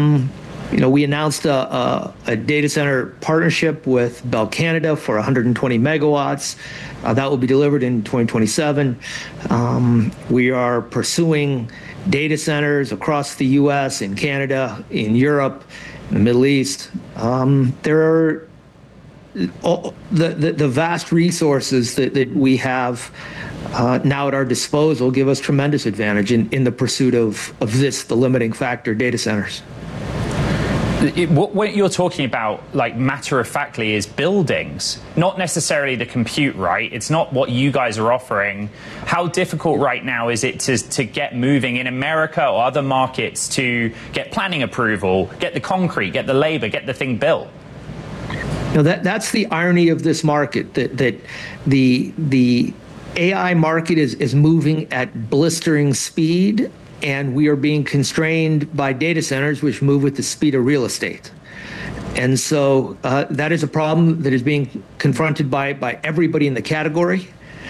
We announced a data center partnership with Bell Canada for 120 megawatts. That will be delivered in 2027. We are pursuing data centers across the U.S., in Canada, in Europe, in the Middle East. There are the vast resources that we have now at our disposal give us tremendous advantage in the pursuit of the limiting factor, data centers. What you're talking about, like matter-of-factly, is buildings, not necessarily the compute, right? It's not what you guys are offering. How difficult right now is it to get moving in America or other markets to get planning approval, get the concrete, get the labor, get the thing built? That's the irony of this market, that the AI market is moving at blistering speed, and we are being constrained by data centers which move with the speed of real estate. And so that is a problem that is being confronted by everybody in the category,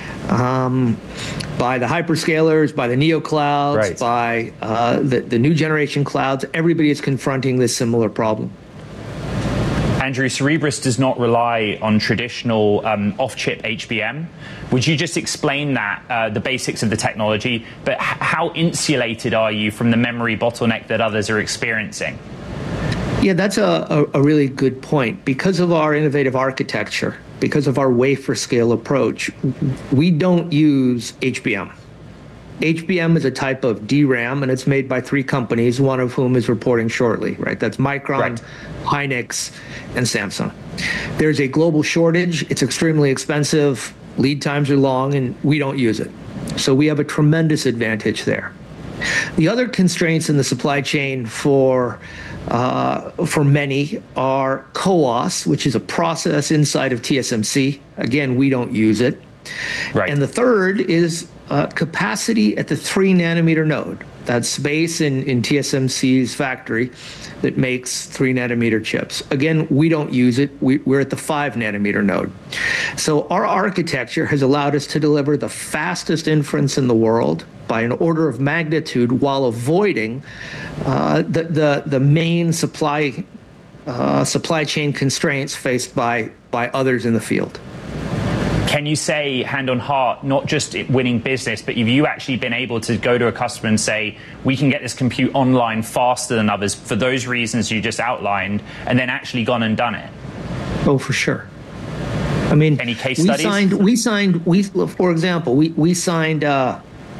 by the hyperscalers, by the neoclouds, right, by the new generation clouds. Everybody is confronting this similar problem. Andrew, Cerebras does not rely on traditional off-chip HBM. Would you just explain that, the basics of the technology, but how insulated are you from the memory bottleneck that others are experiencing? Yeah, that's a really good point. Because of our innovative architecture, because of our wafer scale approach, we don't use HBM. HBM is a type of DRAM, and it's made by 3 companies, one of whom is reporting shortly, right? That's Micron, right, Hynix, and Samsung. There's a global shortage. It's extremely expensive. Lead times are long, and we don't use it. So we have a tremendous advantage there. The other constraints in the supply chain for many are CoWoS, which is a process inside of TSMC. Again, we don't use it. Right. And the third is capacity at the 3 nanometer node. That's space in TSMC's factory that makes 3 nanometer chips. Again, we don't use it. We're at the 5 nanometer node. So our architecture has allowed us to deliver the fastest inference in the world by an order of magnitude while avoiding the main supply chain constraints faced by others in the field. Can you say, hand on heart, not just winning business, but have you actually been able to go to a customer and say, we can get this compute online faster than others for those reasons you just outlined, and then actually gone and done it? Oh, for sure. I mean, any case studies? For example, we signed our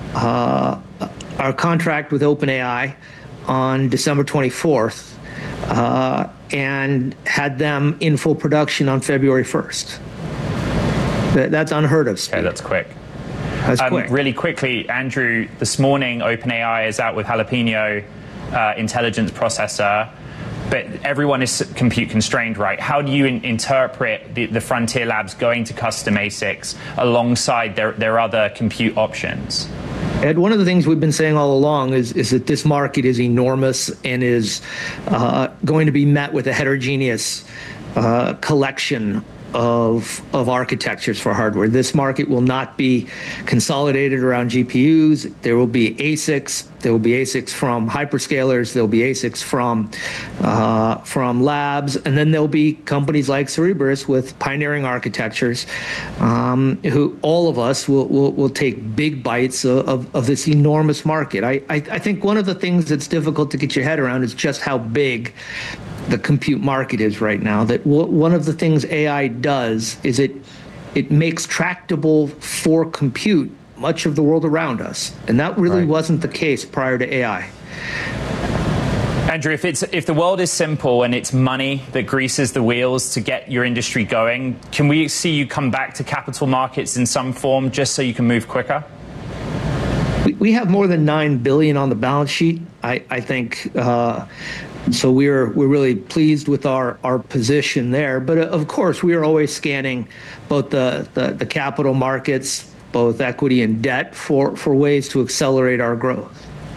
contract with OpenAI on December 24th and had them in full production on February 1st. That's unheard of speed. Okay, that's quick. That's quick. Really quickly, Andrew, this morning OpenAI is out with Jalapeno intelligence processor, but everyone is compute constrained, right? How do you interpret the Frontier Labs going to custom ASICs alongside their other compute options? Ed, one of the things we've been saying all along is that this market is enormous and is going to be met with a heterogeneous collection of architectures for hardware. This market will not be consolidated around GPUs. There will be ASICs. There will be ASICs from hyperscalers. There will be ASICs from labs, and then there'll be companies like Cerebras with pioneering architectures, who all of us will take big bites of this enormous market. I think one of the things that's difficult to get your head around is just how big the compute market is right now. That one of the things AI does is it makes tractable for compute much of the world around us, and that really wasn't the case prior to AI. Andrew, if the world is simple and it's money that greases the wheels to get your industry going, can we see you come back to capital markets in some form just so you can move quicker? We have more than $9 billion on the balance sheet. I think. So we're really pleased with our position there. But of course, we are always scanning both the capital markets, both equity and debt, for ways to accelerate our growth.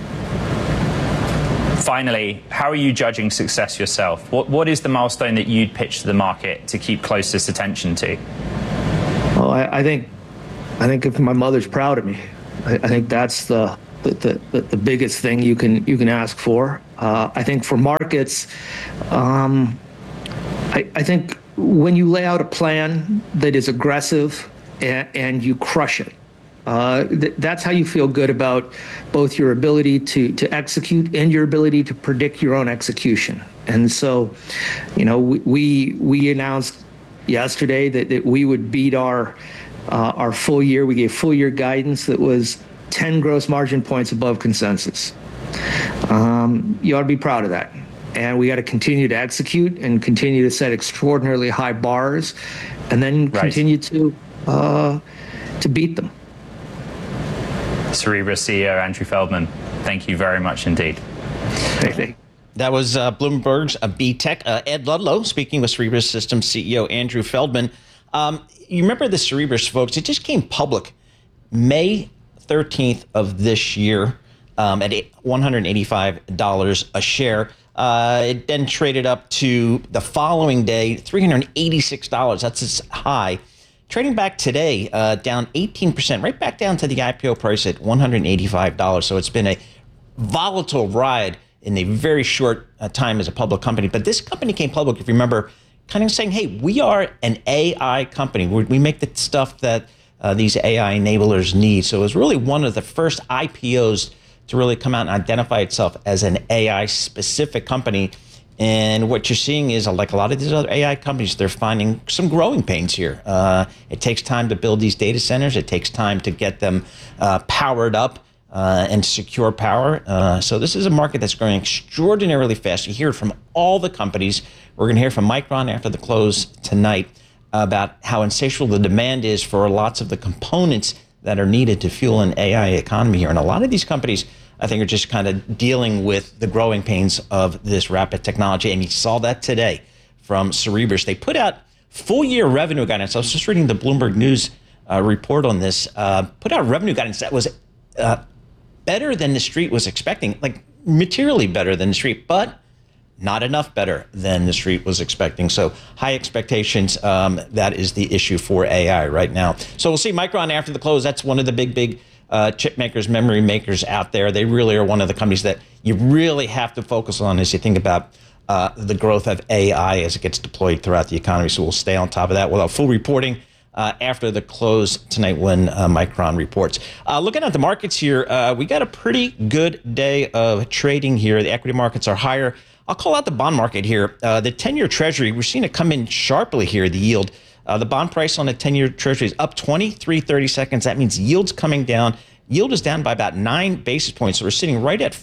Finally, how are you judging success yourself? What is the milestone that you'd pitch to the market to keep closest attention to? Well, I think if my mother's proud of me, I think that's the biggest thing you can ask for. I think for markets, I think when you lay out a plan that is aggressive and you crush it, that's how you feel good about both your ability to execute and your ability to predict your own execution. And so, we announced yesterday that we would beat our full year. We gave full year guidance that was 10 gross margin points above consensus. You ought to be proud of that. And we got to continue to execute and continue to set extraordinarily high bars, and then continue to beat them. Cerebras CEO Andrew Feldman, thank you very much indeed. That was Bloomberg's B-Tech. Ed Ludlow speaking with Cerebras Systems CEO Andrew Feldman. You remember the Cerebras, folks? It just came public May 13th of this year at $185 a share. It then traded up to the following day, $386. That's its high. Trading back today, down 18%, right back down to the IPO price at $185. So it's been a volatile ride in a very short time as a public company. But this company came public, if you remember, kind of saying, hey, we are an AI company. We make the stuff that these AI enablers need. So it was really one of the first IPOs to really come out and identify itself as an AI-specific company. And what you're seeing is, like a lot of these other AI companies, they're finding some growing pains here. It takes time to build these data centers. It takes time to get them powered up and secure power. So this is a market that's growing extraordinarily fast. You hear it from all the companies. We're going to hear from Micron after the close tonight about how insatiable the demand is for lots of the components that are needed to fuel an AI economy here. And a lot of these companies, I think, are just kind of dealing with the growing pains of this rapid technology. And you saw that today from Cerebras. They put out full year revenue guidance. I was just reading the Bloomberg News report on this. Put out revenue guidance that was better than the street was expecting, like materially better than the street, but not enough better than the street was expecting. So high expectations, that is the issue for AI right now. So we'll see Micron after the close. That's one of the big chip makers, memory makers out there. They really are one of the companies that you really have to focus on as you think about the growth of AI as it gets deployed throughout the economy. So we'll stay on top of that. We'll have full reporting after the close tonight when Micron reports. Looking at the markets here, we got a pretty good day of trading here. The equity markets are higher. I'll call out the bond market here. The 10-year Treasury, we're seeing it come in sharply here, the yield. The bond price on the 10-year Treasury is up 23.30. That means yield's coming down. Yield is down by about 9 basis points. So we're sitting right at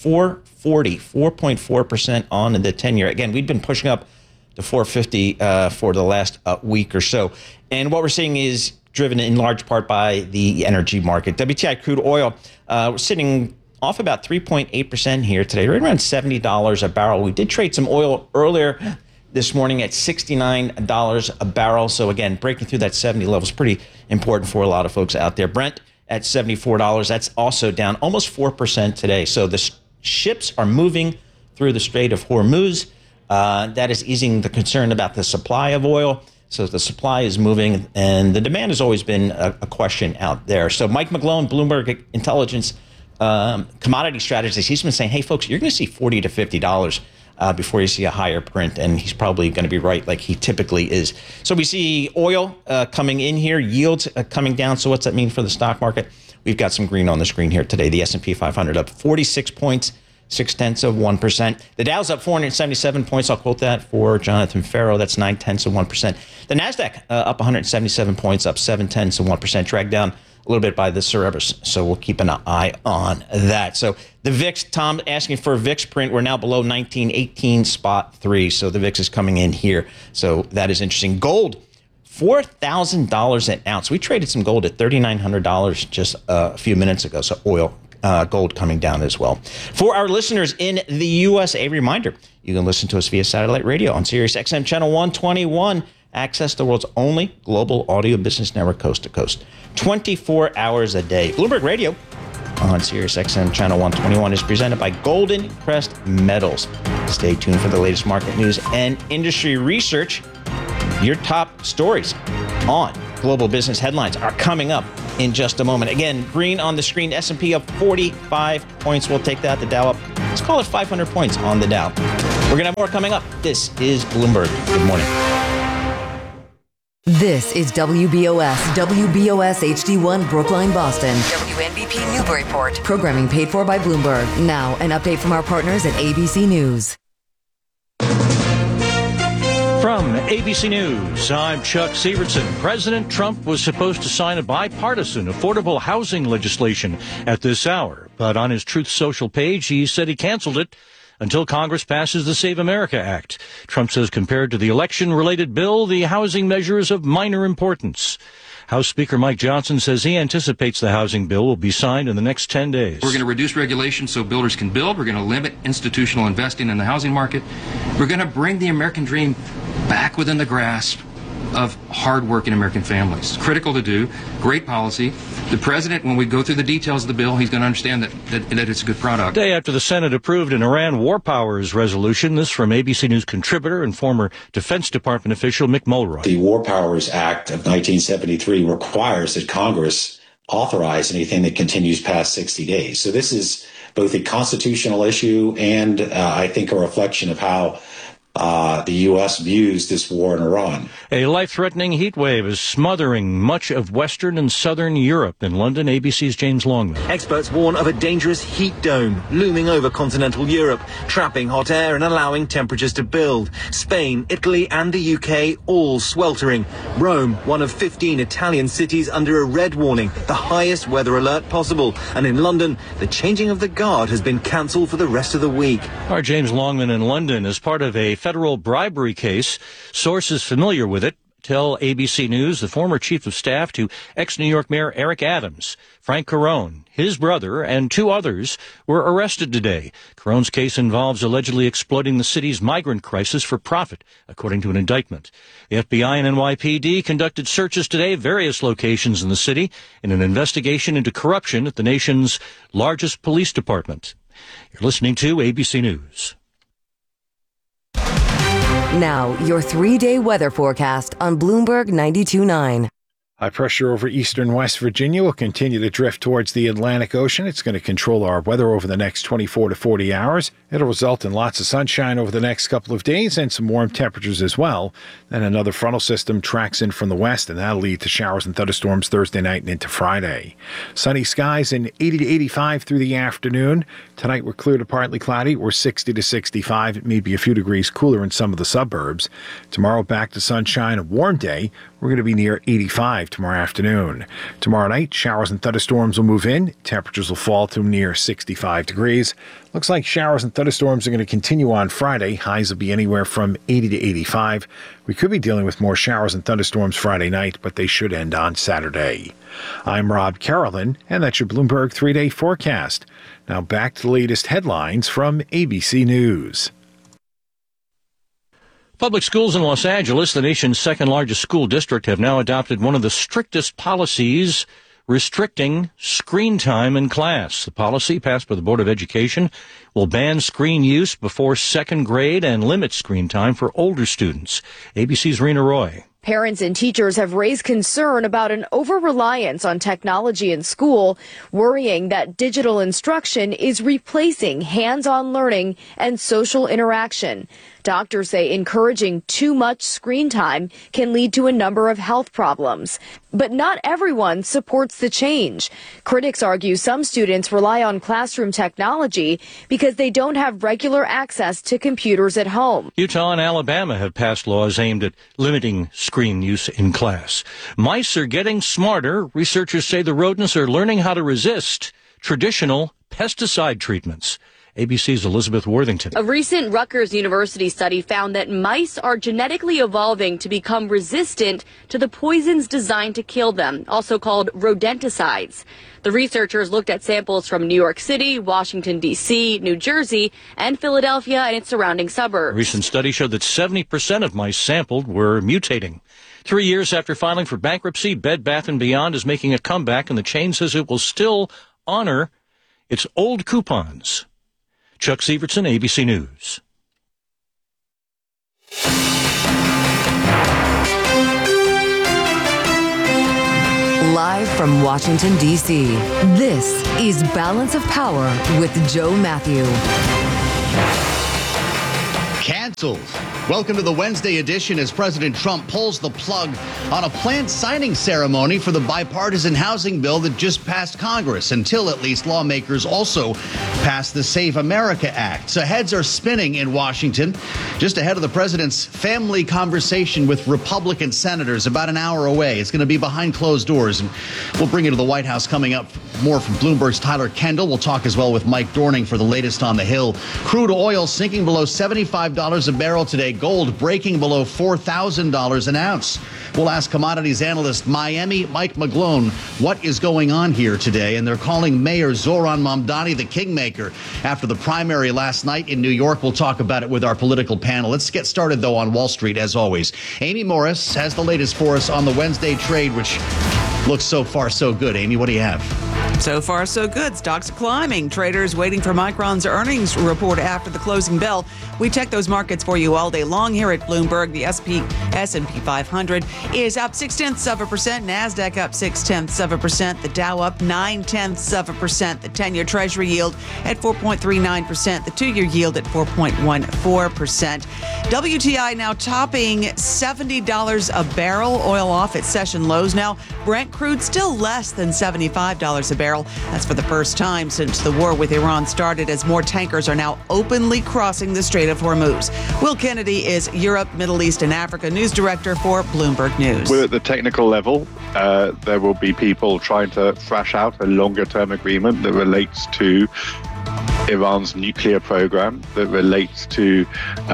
4.4% on the 10-year. Again, we've been pushing up to 4.50 for the last week or so. And what we're seeing is driven in large part by the energy market. WTI crude oil, we're sitting off about 3.8% here today, right around $70 a barrel. We did trade some oil earlier this morning at $69 a barrel. So again, breaking through that 70 level is pretty important for a lot of folks out there. Brent at $74. That's also down almost 4% today. So the ships are moving through the Strait of Hormuz. That is easing the concern about the supply of oil. So the supply is moving, and the demand has always been a question out there. So Mike McGlone, Bloomberg Intelligence commodity strategist, he's been saying, hey, folks, you're going to see $40 to $50 before you see a higher print. And he's probably going to be right, like he typically is. So we see oil coming in here, yields coming down. So what's that mean for the stock market? We've got some green on the screen here today. The S&P 500 up 46 points, 0.6%. The Dow's up 477 points. I'll quote that for Jonathan Farrow. That's 0.9%. The NASDAQ up 177 points, up 0.7%, dragged down a little bit by the Cerebras. So we'll keep an eye on that. So the VIX, Tom asking for a VIX print. We're now below 1918.3. So the VIX is coming in here. So that is interesting. Gold, $4,000 an ounce. We traded some gold at $3,900 just a few minutes ago. So oil, gold coming down as well. For our listeners in the U.S., a reminder, you can listen to us via satellite radio on Sirius XM Channel 121. Access the world's only global audio business network coast to coast, 24 hours a day. Bloomberg Radio on Sirius XM Channel 121 is presented by Golden Crest Metals. Stay tuned for the latest market news and industry research. Your top stories on global business headlines are coming up in just a moment. Again, green on the screen, S&P up 45 points. We'll take that. The Dow up Let's call it 500 points on the Dow. We're going to have more coming up. This is Bloomberg. Good morning. This is WBOS HD1 Brookline, Boston. WNBP Newburyport. Programming paid for by Bloomberg. Now, an update from our partners at ABC News. From ABC News, I'm Chuck Severson. President Trump was supposed to sign a bipartisan affordable housing legislation at this hour, but on his Truth Social page, he said he canceled it until Congress passes the Save America Act. Trump says compared to the election-related bill, the housing measure is of minor importance. House Speaker Mike Johnson says he anticipates the housing bill will be signed in the next 10 days. We're going to reduce regulation so builders can build. We're going to limit institutional investing in the housing market. We're going to bring the American dream back within the grasp of hard-working American families. Critical to do. Great policy. The president, when we go through the details of the bill, he's going to understand that it's a good product. Day after the Senate approved an Iran war powers resolution, this from ABC News contributor and former Defense Department official Mick Mulroy. The War Powers Act of 1973 requires that Congress authorize anything that continues past 60 days. So this is both a constitutional issue and I think a reflection of how the U.S. views this war in Iran. A life-threatening heat wave is smothering much of Western and Southern Europe. In London, ABC's James Longman. Experts warn of a dangerous heat dome looming over continental Europe, trapping hot air and allowing temperatures to build. Spain, Italy and the UK all sweltering. Rome, one of 15 Italian cities under a red warning, the highest weather alert possible. And in London, the changing of the guard has been cancelled for the rest of the week. Our James Longman in London is part of a federal bribery case. Sources familiar with it tell ABC News the former chief of staff to ex-New York Mayor Eric Adams, Frank Carone, his brother, and two others were arrested today. Carone's case involves allegedly exploiting the city's migrant crisis for profit, according to an indictment. The FBI and NYPD conducted searches today at various locations in the city in an investigation into corruption at the nation's largest police department. You're listening to ABC News. Now, your 3-day weather forecast on Bloomberg 92.9. High pressure over eastern West Virginia will continue to drift towards the Atlantic Ocean. It's going to control our weather over the next 24 to 40 hours. It'll result in lots of sunshine over the next couple of days and some warm temperatures as well. Then another frontal system tracks in from the west, and that'll lead to showers and thunderstorms Thursday night and into Friday. Sunny skies in 80 to 85 through the afternoon. Tonight we're clear to partly cloudy. We're 60 to 65. It may be a few degrees cooler in some of the suburbs. Tomorrow back to sunshine, a warm day. We're going to be near 85 tomorrow afternoon. Tomorrow night, showers and thunderstorms will move in. Temperatures will fall to near 65 degrees. Looks like showers and thunderstorms are going to continue on Friday. Highs will be anywhere from 80 to 85. We could be dealing with more showers and thunderstorms Friday night, but they should end on Saturday. I'm Rob Carolyn, and that's your Bloomberg 3-day forecast. Now back to the latest headlines from ABC News. Public schools in Los Angeles, the nation's second largest school district, have now adopted one of the strictest policies restricting screen time in class. The policy, passed by the Board of Education, will ban screen use before second grade and limit screen time for older students. ABC's Rena Roy. Parents and teachers have raised concern about an over-reliance on technology in school, worrying that digital instruction is replacing hands-on learning and social interaction. Doctors say encouraging too much screen time can lead to a number of health problems. But not everyone supports the change. Critics argue some students rely on classroom technology because they don't have regular access to computers at home. Utah and Alabama have passed laws aimed at limiting screen use in class. Mice are getting smarter. Researchers say the rodents are learning how to resist traditional pesticide treatments. ABC's Elizabeth Worthington. A recent Rutgers University study found that mice are genetically evolving to become resistant to the poisons designed to kill them, also called rodenticides. The researchers looked at samples from New York City, Washington, D.C., New Jersey, and Philadelphia and its surrounding suburbs. A recent study showed that 70% of mice sampled were mutating. 3 years after filing for bankruptcy, Bed Bath & Beyond is making a comeback, and the chain says it will still honor its old coupons. Chuck Severson, ABC News. Live from Washington, D.C., this is Balance of Power with Joe Matthew. Canceled. Welcome to the Wednesday edition as President Trump pulls the plug on a planned signing ceremony for the bipartisan housing bill that just passed Congress, until at least lawmakers also pass the Save America Act. So heads are spinning in Washington just ahead of the president's family conversation with Republican senators about an hour away. It's going to be behind closed doors, and we'll bring you to the White House coming up. More from Bloomberg's Tyler Kendall. We'll talk as well with Mike Dorning for the latest on the Hill. Crude oil sinking below $75 a barrel today. Gold breaking below $4,000 an ounce. We'll ask commodities analyst Miami Mike McGlone what is going on here today. And they're calling Mayor Zohran Mamdani the kingmaker after the primary last night in New York. We'll talk about it with our political panel. Let's get started, though, on Wall Street, as always. Amy Morris has the latest for us on the Wednesday trade, which looks so far so good. Amy, what do you have? So far, so good. Stocks are climbing. Traders waiting for Micron's earnings report after the closing bell. We check those markets for you all day long here at Bloomberg. The S&P 500 is up 0.6%. NASDAQ up 0.6%. The Dow up 0.9%. The 10-year Treasury yield at 4.39%. The 2-year yield at 4.14%. WTI now topping $70 a barrel. Oil off its session lows now. Brent crude still less than $75 a barrel. That's for the first time since the war with Iran started, as more tankers are now openly crossing the Strait of Hormuz. Will Kennedy is Europe, Middle East, and Africa news director for Bloomberg News. Well, at the technical level, there will be people trying to thrash out a longer-term agreement that relates to Iran's nuclear program, that relates to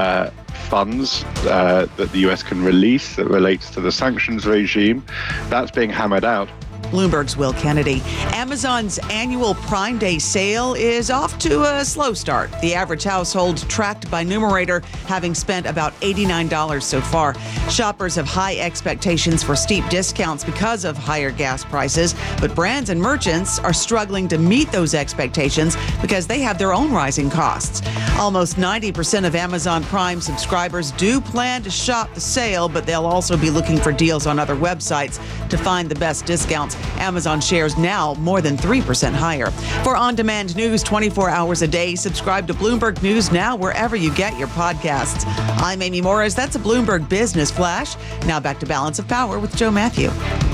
funds that the U.S. can release, that relates to the sanctions regime. That's being hammered out. Bloomberg's Will Kennedy. Amazon's annual Prime Day sale is off to a slow start. The average household tracked by Numerator having spent about $89 so far. Shoppers have high expectations for steep discounts because of higher gas prices, but brands and merchants are struggling to meet those expectations because they have their own rising costs. Almost 90% of Amazon Prime subscribers do plan to shop the sale, but they'll also be looking for deals on other websites to find the best discounts. Amazon shares now more than 3% higher. For on-demand news 24 hours a day, subscribe to Bloomberg News now wherever you get your podcasts. I'm Amy Morris. That's a Bloomberg Business Flash. Now back to Balance of Power with Joe Matthew.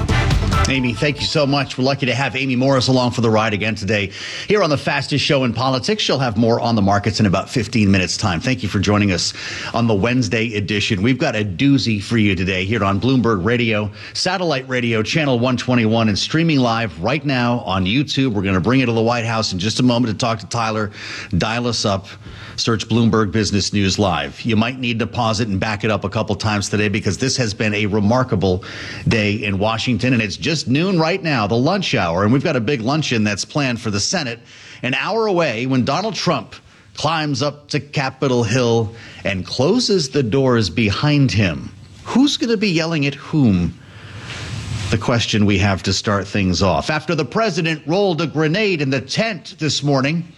Amy, thank you so much. We're lucky to have Amy Morris along for the ride again today here on the fastest show in politics. She'll have more on the markets in about 15 minutes' time. Thank you for joining us on the Wednesday edition. We've got a doozy for you today here on Bloomberg Radio, satellite radio, channel 121, and streaming live right now on YouTube. We're going to bring you to the White House in just a moment to talk to Tyler. Dial us up. Search Bloomberg Business News Live. You might need to pause it and back it up a couple times today because this has been a remarkable day in Washington, and it's just noon right now, the lunch hour, and we've got a big luncheon that's planned for the Senate an hour away when Donald Trump climbs up to Capitol Hill and closes the doors behind him. Who's going to be yelling at whom? The question we have to start things off. After the president rolled a grenade in the tent this morning,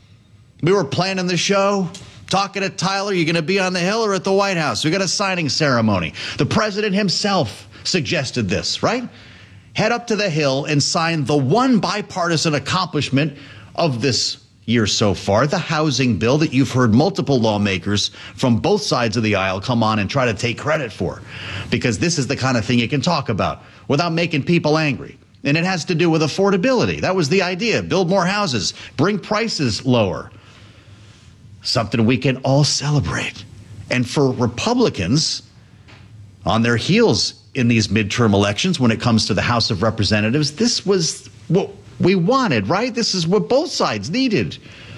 we were planning the show, talking to Tyler. You're going to be on the Hill or at the White House? We got a signing ceremony. The president himself suggested this, right? Head up to the Hill and sign the one bipartisan accomplishment of this year so far, the housing bill that you've heard multiple lawmakers from both sides of the aisle come on and try to take credit for, because this is the kind of thing you can talk about without making people angry. And it has to do with affordability. That was the idea. Build more houses, bring prices lower. Something we can all celebrate. And for Republicans on their heels in these midterm elections, when it comes to the House of Representatives, this was what we wanted, right? This is what both sides needed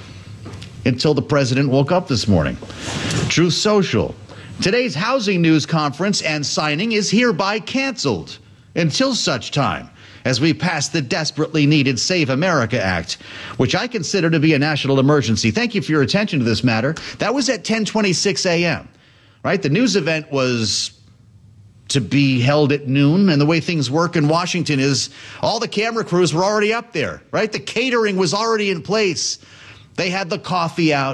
until the president woke up this morning. Truth Social. Today's housing news conference and signing is hereby canceled until such time as we pass the desperately needed Save America Act, which I consider to be a national emergency. Thank you for your attention to this matter. That was at 10:26 a.m., right? The news event was to be held at noon, and the way things work in Washington is all the camera crews were already up there, right? The catering was already in place. They had the coffee out.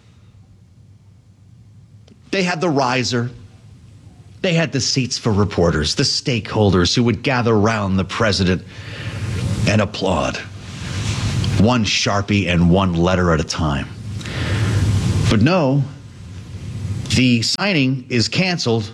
They had the riser. They had the seats for reporters, the stakeholders who would gather around the president and applaud. One Sharpie and one letter at a time. But no, the signing is canceled.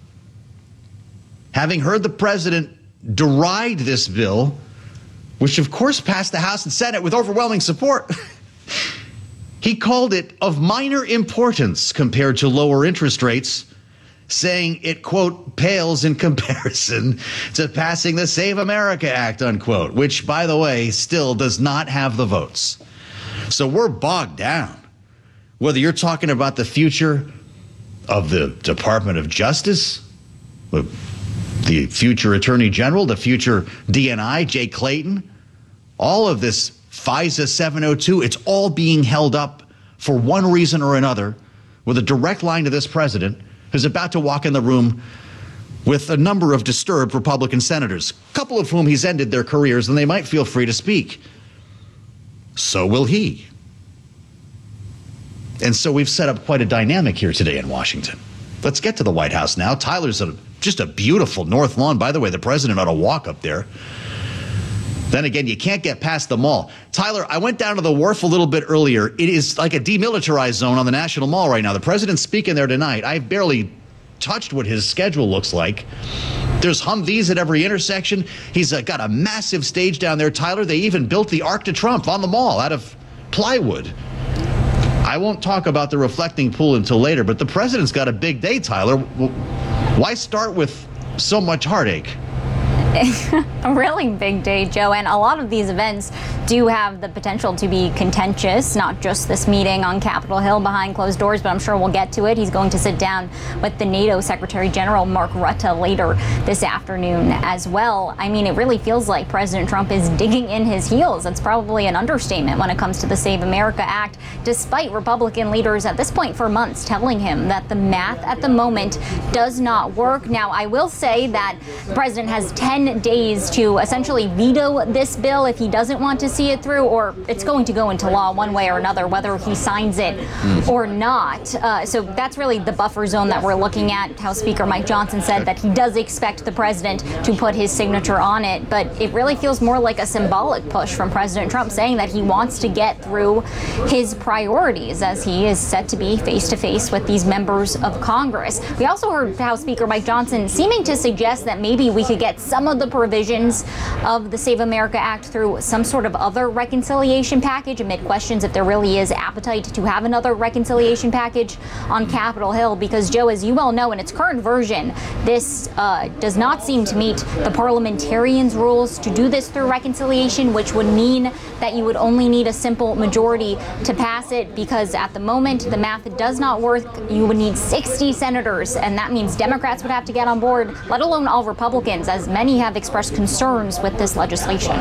Having heard the president deride this bill, which of course passed the House and Senate with overwhelming support, he called it of minor importance compared to lower interest rates, saying it, quote, pales in comparison to passing the Save America Act, unquote, which, by the way, still does not have the votes. So we're bogged down. Whether you're talking about the future of the Department of Justice, the future Attorney General, the future DNI, Jay Clayton, all of this FISA 702, it's all being held up for one reason or another with a direct line to this president who's about to walk in the room with a number of disturbed Republican senators, a couple of whom he's ended their careers, and they might feel free to speak. So will he. And so we've set up quite a dynamic here today in Washington. Let's get to the White House now. Tyler's just a beautiful north lawn. By the way, the president ought to walk up there. Then again, you can't get past the mall. Tyler, I went down to the wharf a little bit earlier. It is like a demilitarized zone on the National Mall right now. The president's speaking there tonight. I've barely touched what his schedule looks like. There's Humvees at every intersection. He's got a massive stage down there, Tyler. They even built the Arc de Triomphe on the mall out of plywood. I won't talk about the reflecting pool until later, but the president's got a big day, Tyler. Why start with so much heartache? A really big day, Joe, and a lot of these events do have the potential to be contentious, not just this meeting on Capitol Hill behind closed doors, but I'm sure we'll get to it. He's going to sit down with the NATO Secretary General Mark Rutte later this afternoon as well. I mean, it really feels like President Trump is digging in his heels. That's probably an understatement when it comes to the Save America Act, despite Republican leaders at this point for months telling him that the math at the moment does not work. Now, I will say that the president has 10 days to essentially veto this bill if he doesn't want to see it through, or it's going to go into law one way or another, whether he signs it or not. So that's really the buffer zone that we're looking at. House Speaker Mike Johnson said that he does expect the president to put his signature on it, but it really feels more like a symbolic push from President Trump saying that he wants to get through his priorities as he is set to be face-to-face with these members of Congress. We also heard House Speaker Mike Johnson seeming to suggest that maybe we could get some of the provisions of the Save America Act through some sort of other reconciliation package, amid questions if there really is appetite to have another reconciliation package on Capitol Hill. Because, Joe, as you well know, in its current version, this does not seem to meet the parliamentarians' rules to do this through reconciliation, which would mean that you would only need a simple majority to pass it, because at the moment the math does not work. You would need 60 senators, and that means Democrats would have to get on board, let alone all Republicans, as many have expressed concerns with this legislation.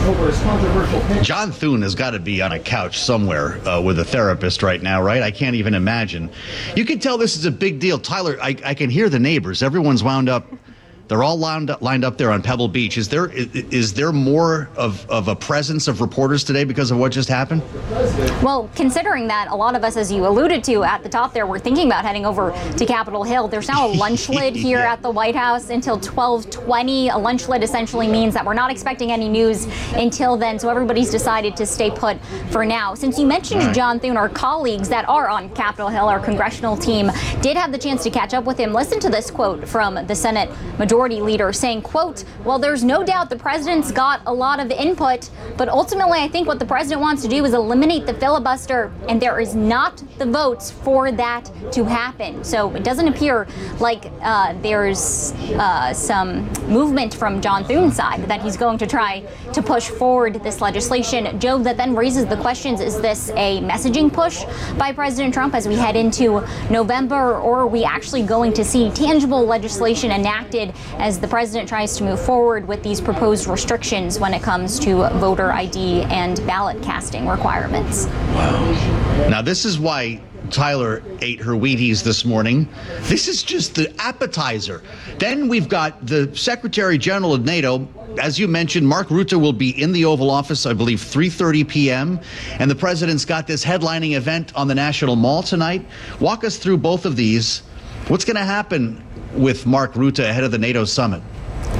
John Thune has got to be on a couch somewhere with a therapist right now, right? I can't even imagine. You can tell this is a big deal. Tyler, I can hear the neighbors. Everyone's wound up. They're all lined up there on Pebble Beach. Is there more of a presence of reporters today because of what just happened? Well, considering that a lot of us, as you alluded to at the top there, were thinking about heading over to Capitol Hill, there's now a lunch lid here at the White House until 12:20. A lunch lid essentially means that we're not expecting any news until then, so everybody's decided to stay put for now. Since you mentioned John Thune, our colleagues that are on Capitol Hill, our congressional team, did have the chance to catch up with him. Listen to this quote from the Senate Majority Leader saying, quote, "Well, there's no doubt the president's got a lot of input, but ultimately I think what the president wants to do is eliminate the filibuster, and there is not the votes for that to happen." So it doesn't appear like there's some movement from John Thune's side that he's going to try to push forward this legislation. Joe, that then raises the questions, is this a messaging push by President Trump as we head into November, or are we actually going to see tangible legislation enacted as the president tries to move forward with these proposed restrictions when it comes to voter ID and ballot casting requirements? Wow. Now, this is why Tyler ate her Wheaties this morning. This is just the appetizer. Then we've got the Secretary General of NATO. As you mentioned, Mark Rutte will be in the Oval Office, I believe, 3:30 p.m. And the president's got this headlining event on the National Mall tonight. Walk us through both of these. What's going to happen with Mark Rutte ahead of the NATO summit?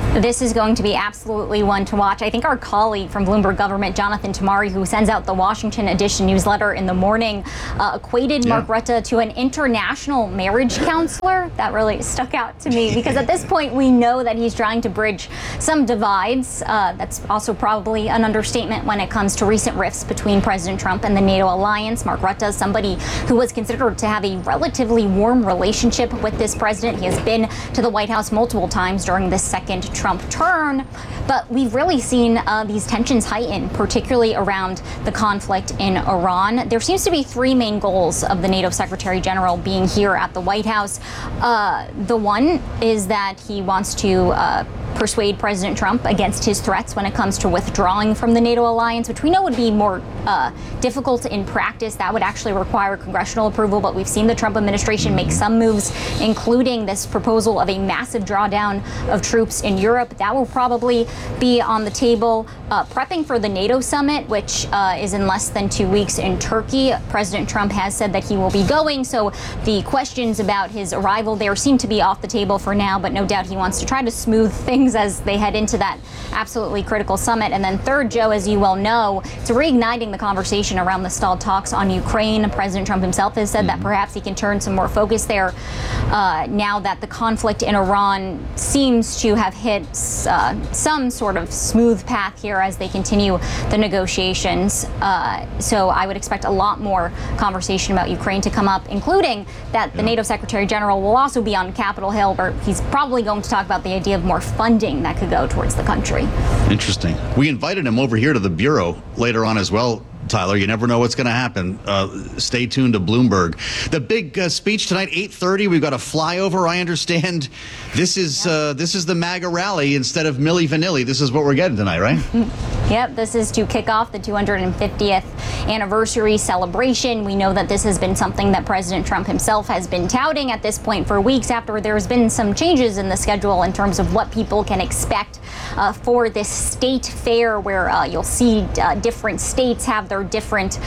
This is going to be absolutely one to watch. I think our colleague from Bloomberg Government, Jonathan Tamari, who sends out the Washington edition newsletter in the morning, equated Mark Rutte to an international marriage counselor. That really stuck out to me because at this point we know that he's trying to bridge some divides. That's also probably an understatement when it comes to recent rifts between President Trump and the NATO alliance. Mark Rutte is somebody who was considered to have a relatively warm relationship with this president. He has been to the White House multiple times during this second Trump turn, but we've really seen these tensions heighten, particularly around the conflict in Iran. There seems to be three main goals of the NATO Secretary General being here at the White House. The one is that he wants to persuade President Trump against his threats when it comes to withdrawing from the NATO alliance, which we know would be more difficult in practice. That would actually require congressional approval, but we've seen the Trump administration make some moves, including this proposal of a massive drawdown of troops in Europe. That will probably be on the table. Prepping for the NATO summit, which is in less than 2 weeks in Turkey. President Trump has said that he will be going, so the questions about his arrival there seem to be off the table for now, but no doubt he wants to try to smooth things as they head into that absolutely critical summit. And then third, Joe, as you well know, to reigniting the conversation around the stalled talks on Ukraine. President Trump himself has said that perhaps he can turn some more focus there now that the conflict in Iran seems to have hit some sort of smooth path here as they continue the negotiations. So I would expect a lot more conversation about Ukraine to come up, including that the NATO Secretary General will also be on Capitol Hill, where he's probably going to talk about the idea of more funding that could go towards the country. Interesting. We invited him over here to the Bureau later on as well, Tyler. You never know what's going to happen. Stay tuned to Bloomberg. The big speech tonight, 8:30. We've got a flyover. I understand this is the MAGA rally instead of Milli Vanilli. This is what we're getting tonight, right? Yep, this is to kick off the 250th anniversary celebration. We know that this has been something that President Trump himself has been touting at this point for weeks after there's been some changes in the schedule in terms of what people can expect for this state fair, where you'll see different states have their different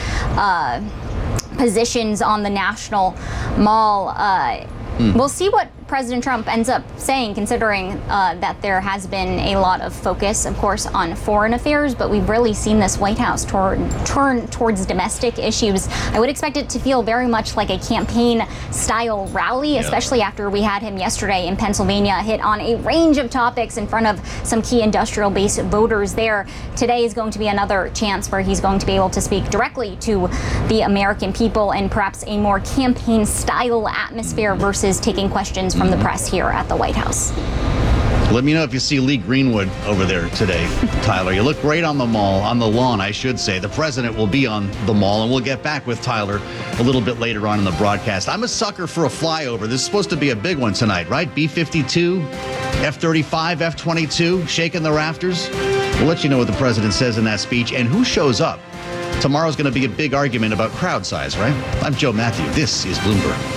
positions on the National Mall. We'll see what President Trump ends up saying, considering that there has been a lot of focus, of course, on foreign affairs, but we've really seen this White House turn towards domestic issues. I would expect it to feel very much like a campaign-style rally, especially after we had him yesterday in Pennsylvania hit on a range of topics in front of some key industrial-based voters there. Today is going to be another chance where he's going to be able to speak directly to the American people in perhaps a more campaign-style atmosphere versus taking questions from the press here at the White House. Let me know if you see Lee Greenwood over there today, Tyler. You look great on the mall, on the lawn, I should say. The president will be on the mall, and we'll get back with Tyler a little bit later on in the broadcast. I'm a sucker for a flyover. This is supposed to be a big one tonight, right? B-52, F-35, F-22, shaking the rafters. We'll let you know what the president says in that speech and who shows up. Tomorrow's going to be a big argument about crowd size, right? I'm Joe Matthew. This is Bloomberg.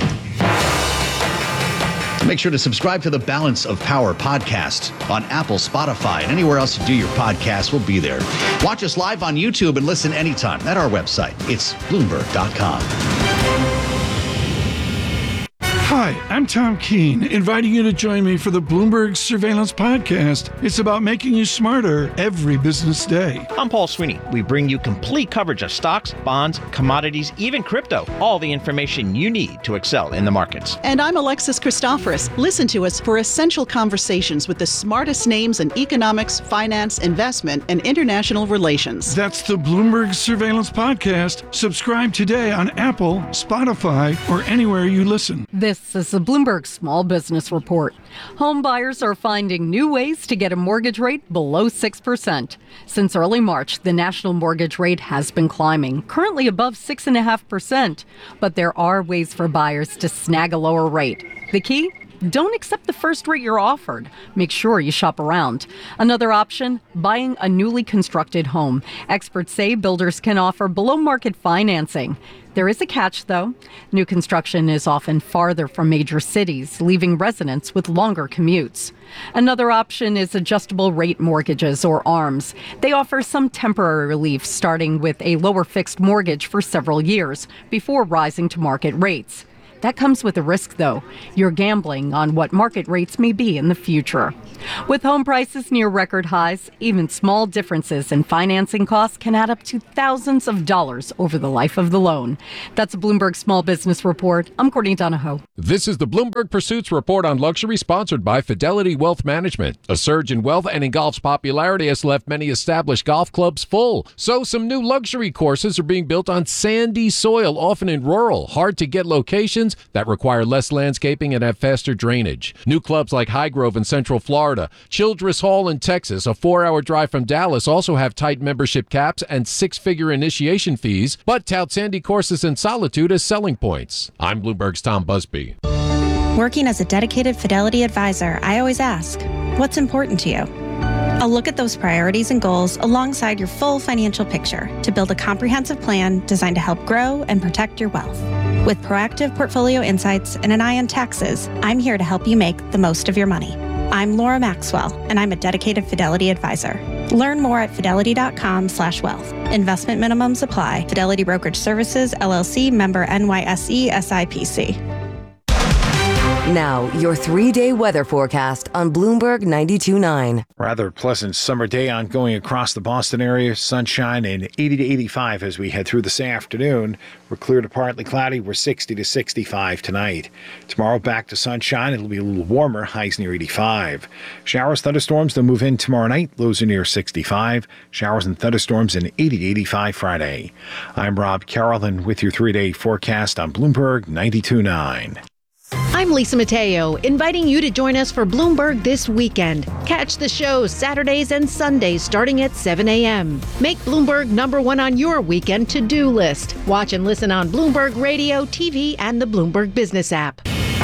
Make sure to subscribe to the Balance of Power podcast on Apple, Spotify, and anywhere else you do your podcast. We'll be there. Watch us live on YouTube and listen anytime at our website. It's Bloomberg.com. Hi, I'm Tom Keene, inviting you to join me for the Bloomberg Surveillance Podcast. It's about making you smarter every business day. I'm Paul Sweeney. We bring you complete coverage of stocks, bonds, commodities, even crypto. All the information you need to excel in the markets. And I'm Alexis Christoforous. Listen to us for essential conversations with the smartest names in economics, finance, investment, and international relations. That's the Bloomberg Surveillance Podcast. Subscribe today on Apple, Spotify, or anywhere you listen. This is the Bloomberg Small Business Report. Home buyers are finding new ways to get a mortgage rate below 6%. Since early March, the national mortgage rate has been climbing, currently above 6.5%. But there are ways for buyers to snag a lower rate. The key? Don't accept the first rate you're offered. Make sure you shop around. Another option, buying a newly constructed home. Experts say builders can offer below-market financing. There is a catch, though. New construction is often farther from major cities, leaving residents with longer commutes. Another option is adjustable rate mortgages, or ARMs. They offer some temporary relief, starting with a lower fixed mortgage for several years before rising to market rates. That comes with a risk, though. You're gambling on what market rates may be in the future. With home prices near record highs, even small differences in financing costs can add up to thousands of dollars over the life of the loan. That's a Bloomberg Small Business Report. I'm Courtney Donahoe. This is the Bloomberg Pursuits Report on Luxury, sponsored by Fidelity Wealth Management. A surge in wealth and in golf's popularity has left many established golf clubs full. So some new luxury courses are being built on sandy soil, often in rural, hard-to-get locations that require less landscaping and have faster drainage. New clubs like Highgrove in Central Florida, Childress Hall in Texas, a 4-hour drive from Dallas, also have tight membership caps and six-figure initiation fees, but tout sandy courses in solitude as selling points. I'm Bloomberg's Tom Busby. Working as a dedicated Fidelity advisor, I always ask, what's important to you? I'll look at those priorities and goals alongside your full financial picture to build a comprehensive plan designed to help grow and protect your wealth. With proactive portfolio insights and an eye on taxes, I'm here to help you make the most of your money. I'm Laura Maxwell, and I'm a dedicated Fidelity advisor. Learn more at fidelity.com/wealth. Investment minimums apply. Fidelity Brokerage Services, LLC, member NYSE, SIPC. Now, your 3-day weather forecast on Bloomberg 92.9. Rather pleasant summer day ongoing across the Boston area. Sunshine and 80 to 85 as we head through this afternoon. We're clear to partly cloudy. We're 60 to 65 tonight. Tomorrow back to sunshine. It'll be a little warmer. Highs near 85. Showers, thunderstorms, they'll move in tomorrow night. Lows are near 65. Showers and thunderstorms in 80 to 85 Friday. I'm Rob Carroll with your 3-day forecast on Bloomberg 92.9. I'm Lisa Mateo, inviting you to join us for Bloomberg this weekend. Catch the show Saturdays and Sundays starting at 7 a.m. Make Bloomberg #1 on your weekend to-do list. Watch and listen on Bloomberg Radio, TV, and the Bloomberg Business app.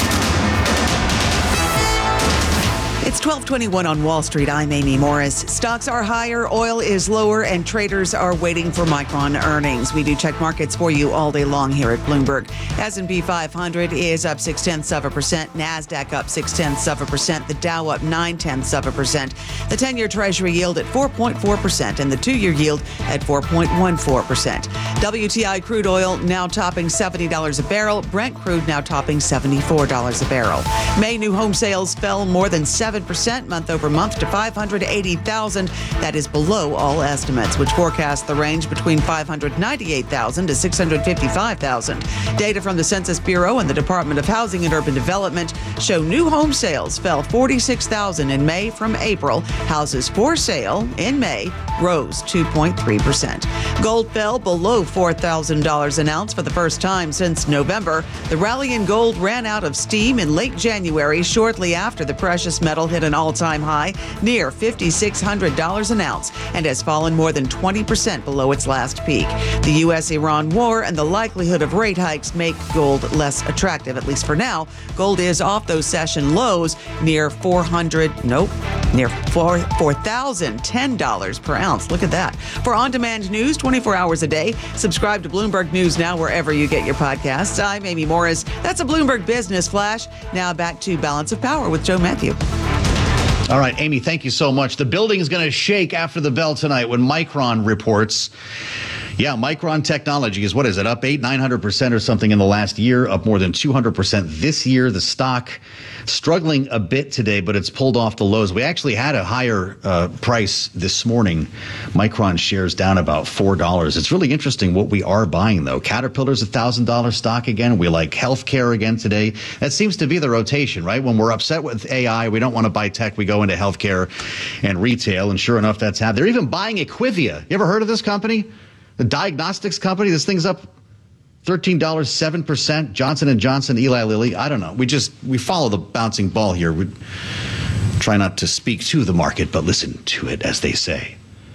It's 12:21 on Wall Street. I'm Amy Morris. Stocks are higher, oil is lower, and traders are waiting for Micron earnings. We do check markets for you all day long here at Bloomberg. S&P 500 is up 0.6%. NASDAQ up 0.6%. The Dow up 0.9%. The 10-year Treasury yield at 4.4%, and the 2-year yield at 4.14%. WTI crude oil now topping $70 a barrel. Brent crude now topping $74 a barrel. May new home sales fell more than 7% month over month to 580,000. That is below all estimates, which forecast the range between 598,000 to 655,000. Data from the Census Bureau and the Department of Housing and Urban Development show new home sales fell 46,000 in May from April. Houses for sale in May rose 2.3%. Gold fell below $4,000 an ounce for the first time since November. The rally in gold ran out of steam in late January, shortly after the precious metal hit an all-time high near $5,600 an ounce and has fallen more than 20% below its last peak. The U.S.-Iran war and the likelihood of rate hikes make gold less attractive, at least for now. Gold is off those session lows near $4,010 per ounce. Look at that. For on-demand news 24 hours a day, subscribe to Bloomberg News Now wherever you get your podcasts. I'm Amy Morris. That's a Bloomberg Business Flash. Now back to Balance of Power with Joe Matthew. All right, Amy, thank you so much. The building is going to shake after the bell tonight when Micron reports. Yeah, Micron Technology is, what is it, up 900% or something in the last year, up more than 200% this year. The stock struggling a bit today, but it's pulled off the lows. We actually had a higher price this morning. Micron shares down about $4. It's really interesting what we are buying, though. Caterpillar's $1,000 stock again. We like healthcare again today. That seems to be the rotation, right? When we're upset with AI, we don't want to buy tech. We go into healthcare and retail, and sure enough, that's happening. They're even buying Equivia. You ever heard of this company? The diagnostics company. This thing's up $13, 7%. Johnson & Johnson, Eli Lilly. I don't know. We follow the bouncing ball here. We try not to speak to the market, but listen to it, as they say.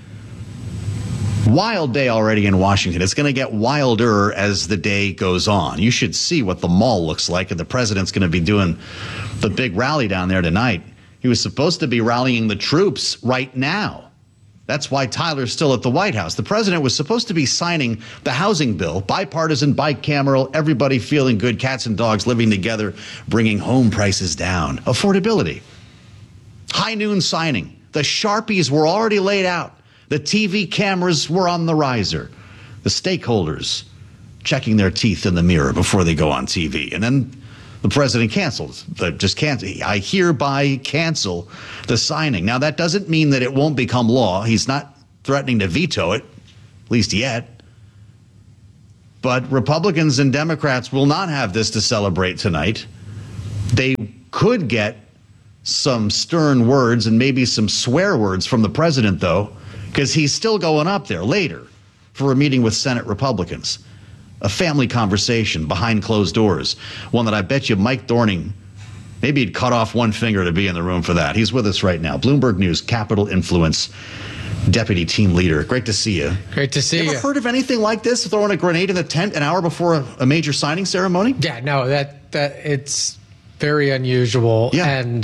Wild day already in Washington. It's going to get wilder as the day goes on. You should see what the mall looks like, and the president's going to be doing the big rally down there tonight. He was supposed to be rallying the troops right now. That's why Tyler's still at the White House. The president was supposed to be signing the housing bill, bipartisan, bicameral, everybody feeling good, cats and dogs living together, bringing home prices down. Affordability. High noon signing. The Sharpies were already laid out. The TV cameras were on the riser. The stakeholders checking their teeth in the mirror before they go on TV. And then the president canceled. I hereby cancel the signing. Now, that doesn't mean that it won't become law. He's not threatening to veto it, at least yet. But Republicans and Democrats will not have this to celebrate tonight. They could get some stern words and maybe some swear words from the president, though, because he's still going up there later for a meeting with Senate Republicans. A family conversation behind closed doors. One that I bet you Mike Dorning, maybe he'd cut off one finger to be in the room for that. He's with us right now. Bloomberg News, Capital Influence Deputy Team Leader. Great to see you. Great to see you. Ever heard of anything like this? Throwing a grenade in the tent an hour before a major signing ceremony? Yeah, no, that it's very unusual. Yeah. And,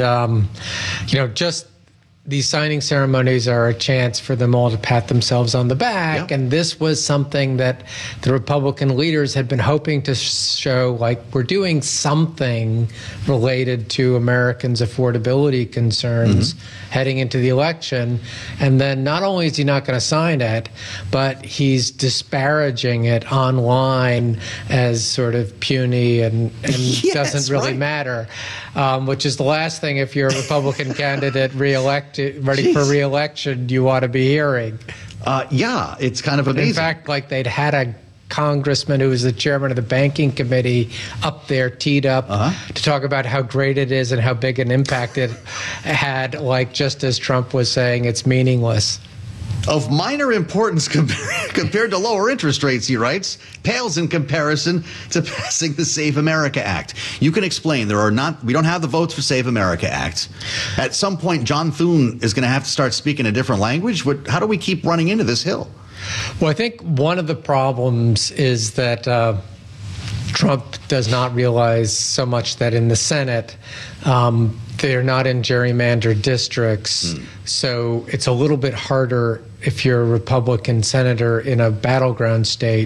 just these signing ceremonies are a chance for them all to pat themselves on the back. Yep. And this was something that the Republican leaders had been hoping to show, like, we're doing something related to Americans' affordability concerns heading into the election. And then not only is he not going to sign it, but he's disparaging it online as sort of puny and yes, doesn't really matter, which is the last thing, if you're a Republican candidate ready for re-election, you ought to be hearing. Yeah, it's kind of amazing. In fact, like, they'd had a congressman who was the chairman of the banking committee up there teed up to talk about how great it is and how big an impact it had, like, just as Trump was saying it's meaningless. Of minor importance compared to lower interest rates, he writes, pales in comparison to passing the Save America Act. You can explain, we don't have the votes for Save America Act. At some point, John Thune is going to have to start speaking a different language. How do we keep running into this hill? Well, I think one of the problems is that Trump does not realize so much that in the Senate, they're not in gerrymandered districts. So it's a little bit harder if you're a Republican senator in a battleground state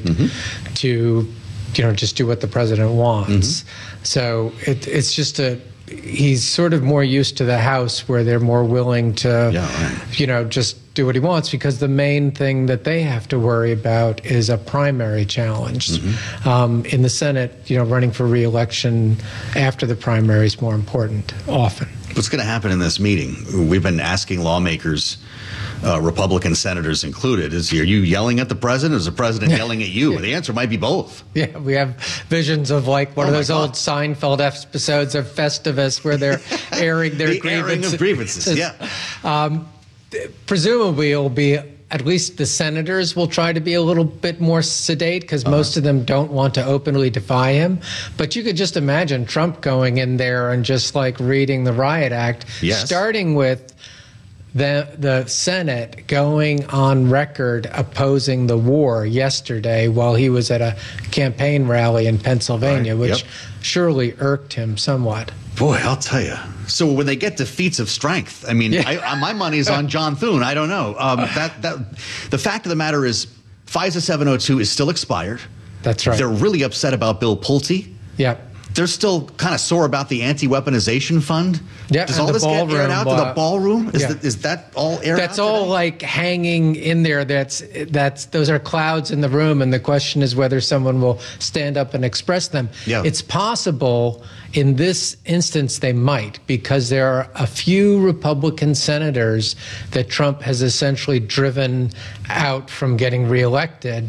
to, just do what the president wants. So it's just he's sort of more used to the House, where they're more willing to, just do what he wants, because the main thing that they have to worry about is a primary challenge. In the Senate, running for re-election after the primary is more important, often. What's going to happen in this meeting? We've been asking lawmakers, Republican senators included, are you yelling at the president, or is the president yelling at you? The answer might be both. Yeah, we have visions of, like, one of those old Seinfeld episodes of Festivus where they're airing their grievances. Presumably it'll be, at least the senators will try to be a little bit more sedate, because most of them don't want to openly defy him. But you could just imagine Trump going in there and just, like, reading the Riot Act, starting with the Senate going on record opposing the war yesterday while he was at a campaign rally in Pennsylvania, which surely irked him somewhat. Boy, I'll tell you. So when they get to feats of strength, I mean, my money's on John Thune. I don't know. The fact of the matter is, FISA 702 is still expired. That's right. They're really upset about Bill Pulte. Yeah. They're still kind of sore about the anti-weaponization fund. Yeah, does all this get aired out to the ballroom? Is that all aired out? That's all today? Like hanging in there. Those are clouds in the room, and the question is whether someone will stand up and express them. Yeah. It's possible in this instance they might, because there are a few Republican senators that Trump has essentially driven out from getting reelected.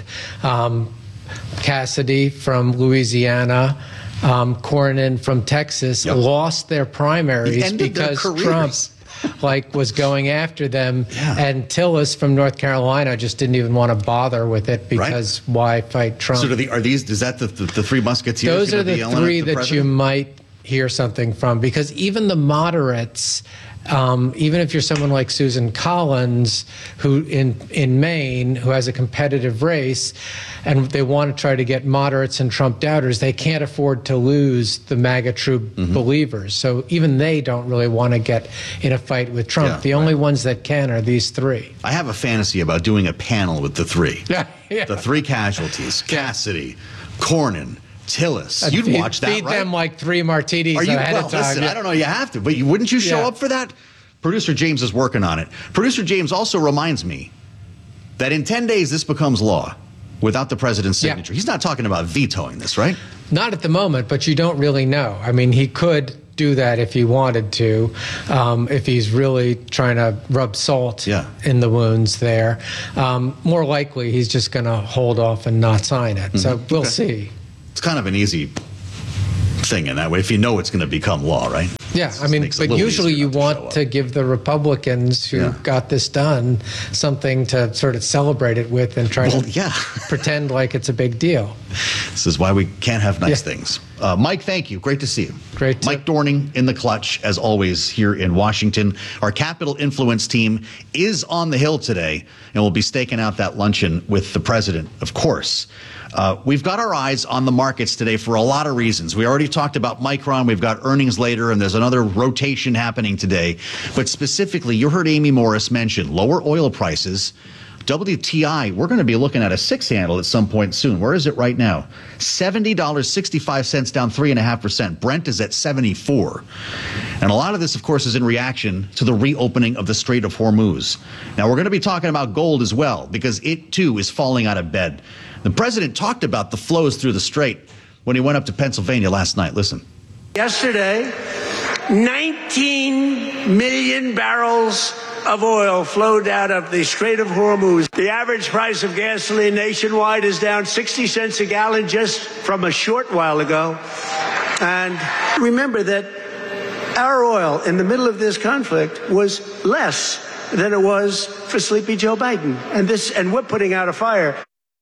Cassidy from Louisiana, Cornyn from Texas lost their primaries because Trump was going after them, and Tillis from North Carolina just didn't even want to bother with it because why fight Trump? So is that the three musketeers? Those are the three that you might hear something from, because even the moderates, even if you're someone like Susan Collins, who in Maine, who has a competitive race, and they want to try to get moderates and Trump doubters, they can't afford to lose the MAGA true believers. So even they don't really want to get in a fight with Trump. The only ones that can are these three. I have a fantasy about doing a panel with the three. The three casualties: Cassidy, Cornyn, Tillis. You'd watch that, feed right? them like 3 martinis ahead of time. Listen, I don't know, you have to, but wouldn't you show up for that? Producer James is working on it. Producer James also reminds me that in 10 days this becomes law. without the president's signature. He's not talking about vetoing this, right? Not at the moment, but you don't really know. I mean, he could do that if he wanted to, if he's really trying to rub salt in the wounds there. More likely, he's just going to hold off and not sign it. So we'll see. It's kind of an easy thing in that way, if you know it's going to become law, right? Yeah, I mean, but usually you want to give the Republicans who got this done something to sort of celebrate it with and try to pretend like it's a big deal. This is why we can't have nice things. Mike, thank you. Great to see you. Great. Mike Dorning in the clutch, as always, here in Washington. Our Capital Influence team is on the Hill today, and we'll be staking out that luncheon with the president, of course. We've got our eyes on the markets today for a lot of reasons. We already talked about Micron. We've got earnings later, and there's another rotation happening today. But specifically, you heard Amy Morris mention lower oil prices. WTI, we're going to be looking at a 6 handle at some point soon. Where is it right now? $70.65, down 3.5%. Brent is at 74. And a lot of this, of course, is in reaction to the reopening of the Strait of Hormuz. Now, we're going to be talking about gold as well, because it, too, is falling out of bed. The president talked about the flows through the strait when he went up to Pennsylvania last night. Listen. Yesterday, 19 million barrels of oil flowed out of the Strait of Hormuz. The average price of gasoline nationwide is down 60 cents a gallon just from a short while ago. And remember that our oil in the middle of this conflict was less than it was for Sleepy Joe Biden. And we're putting out a fire.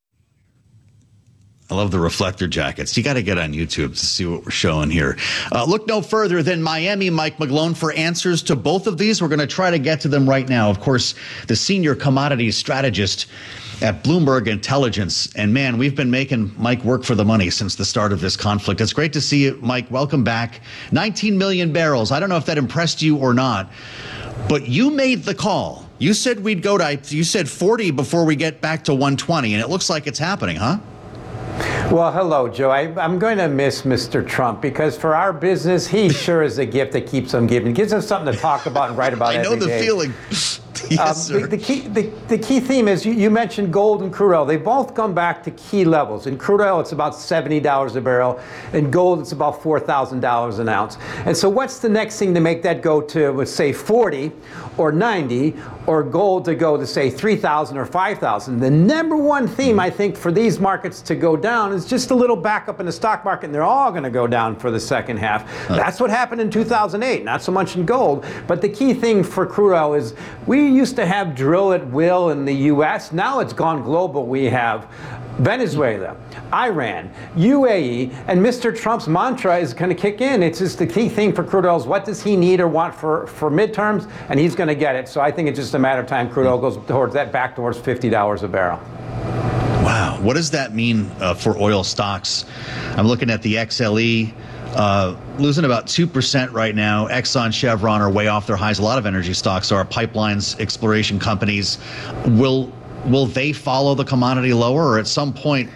I love the reflector jackets. You got to get on YouTube to see what we're showing here. Look no further than Miami, Mike McGlone, for answers to both of these. We're going to try to get to them right now. Of course, the senior commodities strategist at Bloomberg Intelligence. And man, we've been making Mike work for the money since the start of this conflict. It's great to see you, Mike. Welcome back. 19 million barrels. I don't know if that impressed you or not, but you made the call. You said we'd go to, you said 40 before we get back to 120, and it looks like it's happening, huh? Well, hello, Joe. I'm going to miss Mr. Trump because for our business, he sure is a gift that keeps on giving. It gives us something to talk about and write about every day. I know the feeling. Yes, sir. The key theme is you mentioned gold and crude oil. They both come back to key levels. In crude oil, it's about $70 a barrel. In gold, it's about $4,000 an ounce. And so what's the next thing to make that go to, let's say, 40 or 90, or gold to go to, say, 3,000 or 5,000? The number one theme, I think, for these markets to go down is just a little backup in the stock market, and they're all going to go down for the second half. That's what happened in 2008, not so much in gold. But the key thing for crude oil is we used to have drill at will in the U.S. Now it's gone global. We have Venezuela, Iran, UAE, and Mr. Trump's mantra is going to kick in. It's just the key thing for crude oil is what does he need or want for midterms, and he's going to get it. So I think it's just a matter of time crude oil goes towards that, back towards $50 a barrel. Wow. What does that mean for oil stocks? I'm looking at the XLE. Losing about 2% right now. Exxon, Chevron are way off their highs. A lot of energy stocks are. Pipelines, exploration companies. Will they follow the commodity lower, or at some point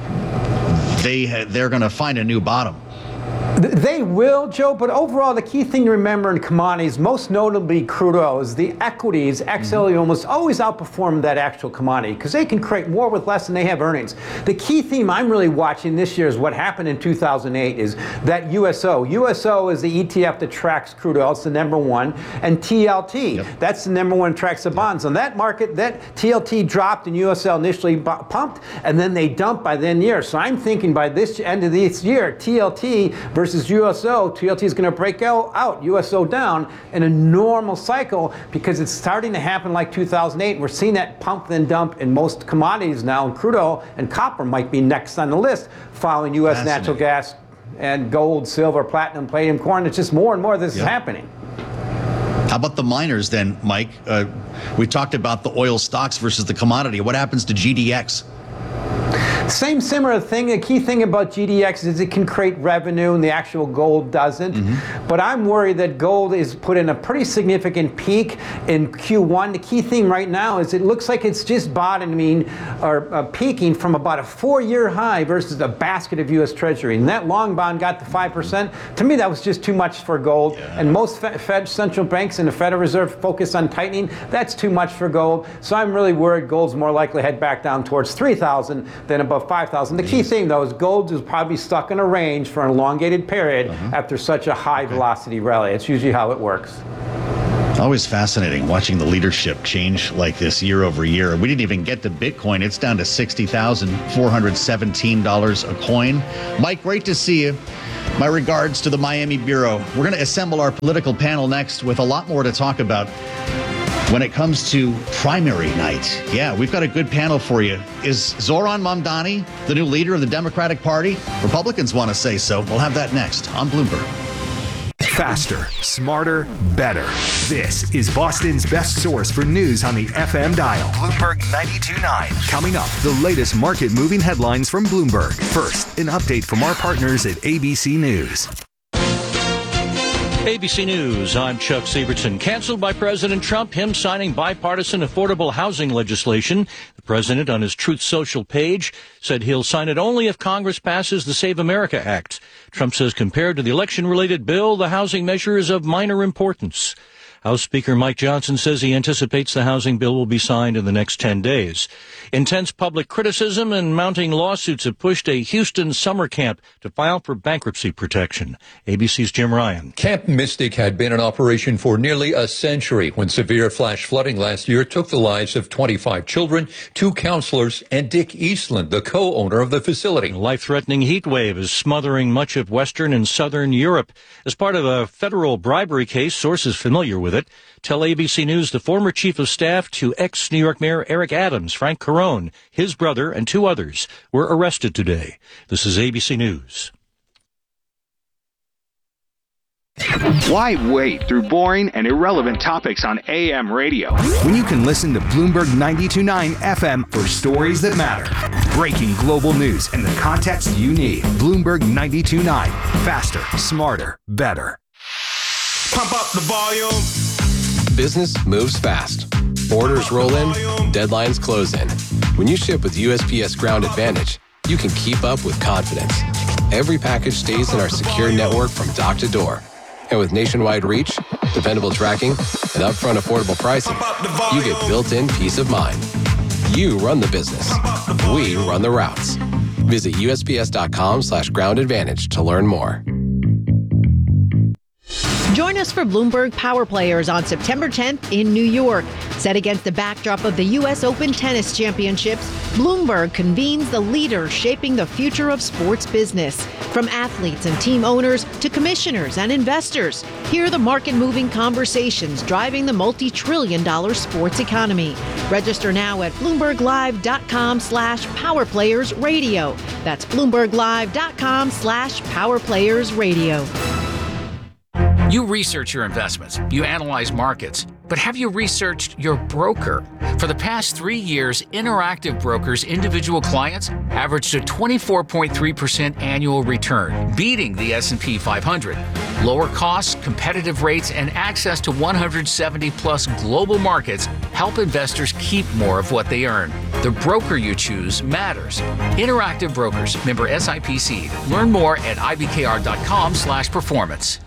they're going to find a new bottom? They will, Joe, but overall, the key thing to remember in commodities, most notably crude oil, is the equities, XLE, almost always outperform that actual commodity because they can create more with less than they have earnings. The key theme I'm really watching this year is what happened in 2008 is that USO. USO is the ETF that tracks crude oil. It's the number one. And TLT, that's the number one tracks the bonds. On that market, that TLT dropped and USO initially pumped, and then they dumped by the end of the year. So I'm thinking by this end of this year, TLT versus USO, TLT is going to break out USO down in a normal cycle because it's starting to happen like 2008. We're seeing that pump then dump in most commodities now, and crude oil and copper might be next on the list, following U.S. natural gas and gold, silver, platinum, palladium, corn. It's just more and more this is happening. How about the miners then, Mike? We talked about the oil stocks versus the commodity. What happens to GDX? Similar thing. The key thing about GDX is it can create revenue and the actual gold doesn't. But I'm worried that gold is put in a pretty significant peak in Q1. The key thing right now is it looks like it's just bottoming or peaking from about a 4-year high versus a basket of U.S. Treasury. And that long bond got to 5%. To me, that was just too much for gold. And most Fed central banks and the Federal Reserve focus on tightening. That's too much for gold. So I'm really worried gold's more likely to head back down towards 3,000 than above 5,000. The key thing, though, is gold is probably stuck in a range for an elongated period after such a high velocity rally. It's usually how it works. Always fascinating watching the leadership change like this year over year. We didn't even get to Bitcoin. It's down to $60,417 a coin. Mike, great to see you. My regards to the Miami Bureau. We're going to assemble our political panel next with a lot more to talk about when it comes to primary night. Yeah, we've got a good panel for you. Is Zoran Mamdani the new leader of the Democratic Party? Republicans want to say so. We'll have that next on Bloomberg. Faster, smarter, better. This is Boston's best source for news on the FM dial. Bloomberg 92.9. Coming up, the latest market-moving headlines from Bloomberg. First, an update from our partners at ABC News. ABC News, I'm Chuck Sievertson. Canceled by President Trump, him signing bipartisan affordable housing legislation. The president, on his Truth Social page, said he'll sign it only if Congress passes the Save America Act. Trump says compared to the election-related bill, the housing measure is of minor importance. House Speaker Mike Johnson says he anticipates the housing bill will be signed in the next 10 days. Intense public criticism and mounting lawsuits have pushed a Houston summer camp to file for bankruptcy protection. ABC's Jim Ryan. Camp Mystic had been in operation for nearly a century when severe flash flooding last year took the lives of 25 children, 2 counselors, and Dick Eastland, the co-owner of the facility. A life-threatening heat wave is smothering much of Western and Southern Europe. As part of a federal bribery case, sources familiar with it tell ABC News the former chief of staff to ex-New York Mayor Eric Adams, Frank Carone, his brother, and 2 others were arrested today. This is ABC News. Why wade through boring and irrelevant topics on AM radio when you can listen to Bloomberg 92.9 FM for stories that matter? Breaking global news and the context you need. Bloomberg 92.9. Faster, smarter, better. Pump up the volume. Business moves fast. Orders roll in, deadlines close in. When you ship with USPS Ground Advantage, you can keep up with confidence. Every package stays in our secure network from dock to door. And with nationwide reach, dependable tracking, and upfront affordable pricing, you get built-in peace of mind. You run the business. We run the routes. Visit USPS.com/Ground Advantage to learn more. Join us for Bloomberg Power Players on September 10th in New York. Set against the backdrop of the U.S. Open Tennis Championships, Bloomberg convenes the leaders shaping the future of sports business. From athletes and team owners to commissioners and investors, hear the market-moving conversations driving the multi-trillion-dollar sports economy. Register now at BloombergLive.com/PowerPlayersRadio. That's BloombergLive.com/PowerPlayersRadio. You research your investments, you analyze markets, but have you researched your broker? For the past 3 years, Interactive Brokers' individual clients averaged a 24.3% annual return, beating the S&P 500. Lower costs, competitive rates, and access to 170-plus global markets help investors keep more of what they earn. The broker you choose matters. Interactive Brokers, member SIPC. Learn more at ibkr.com/performance.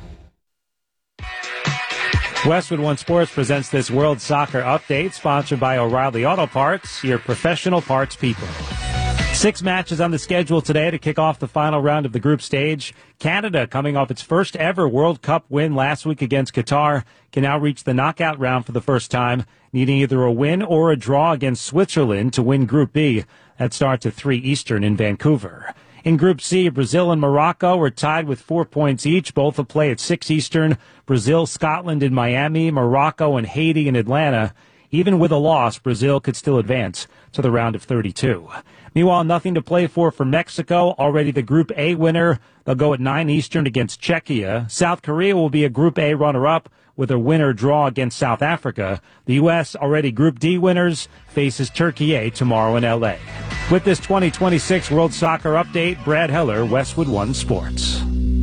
Westwood One Sports presents this World Soccer Update, sponsored by O'Reilly Auto Parts, your professional parts people. 6 matches on the schedule today to kick off the final round of the group stage. Canada, coming off its first ever World Cup win last week against Qatar, can now reach the knockout round for the first time, needing either a win or a draw against Switzerland to win Group B. That starts at 3 Eastern in Vancouver. In Group C, Brazil and Morocco are tied with 4 points each. Both will play at 6 Eastern. Brazil, Scotland in Miami, Morocco and Haiti in Atlanta. Even with a loss, Brazil could still advance to the round of 32. Meanwhile, nothing to play for Mexico. Already the Group A winner. They'll go at 9 Eastern against Czechia. South Korea will be a Group A runner-up with a winner draw against South Africa. The U.S., already Group D winners, faces Turkey A tomorrow in L.A. With this 2026 World Soccer Update, Brad Heller, Westwood One Sports.